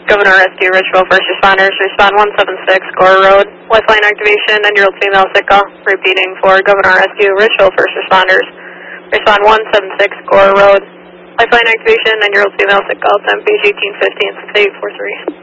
Governor Rescue, Richville First Responders, respond 176 Gore Road. Lifeline activation, 9-year-old female sick call. Repeating for Governor Rescue, Richville First Responders, respond 176 Gore Road. Lifeline activation, 9-year-old female sick call, temp page 1815, 6843.